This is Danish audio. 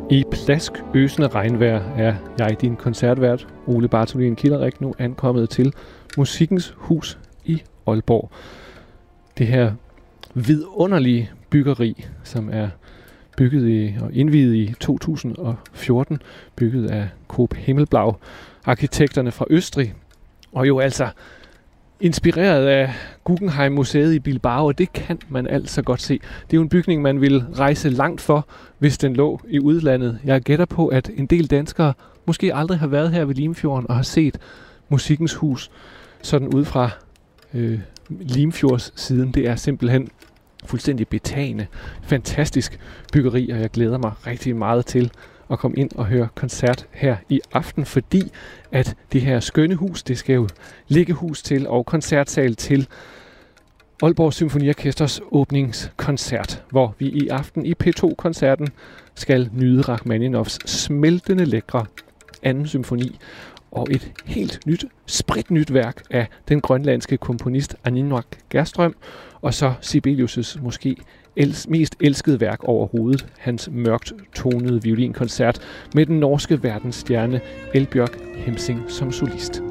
I plaskøsende regnvejr er jeg, din koncertvært, Ole Bartholin Kilderik, nu ankommet til Musikkens Hus i Aalborg. Det her vidunderlige byggeri, som er bygget og indviet i 2014, bygget af Coop Himmelblau, arkitekterne fra Østrig, og jo altså inspireret af Guggenheim Museet i Bilbao, og det kan man altså godt se. Det er jo en bygning, man ville rejse langt for, hvis den lå i udlandet. Jeg gætter på, at en del danskere måske aldrig har været her ved Limfjorden og har set Musikkens Hus sådan ud fra Limfjords siden. Det er simpelthen fuldstændig betagende, fantastisk byggeri, og jeg glæder mig rigtig meget til at komme ind og høre koncert her i aften, fordi at det her skønne hus, det skal jo liggehus til og koncertsal til Aalborg Symfoniorkesters åbningskoncert, hvor vi i aften i P2-koncerten skal nyde Rachmaninoffs smeltende lækre anden symfoni og et helt nyt, spritnyt værk af den grønlandske komponist Aninwaq Gerström, og så Sibelius' måske mest elskede værk overhovedet, hans mørkt tonede violinkoncert med den norske verdensstjerne Eldbjørg Hemsing som solist.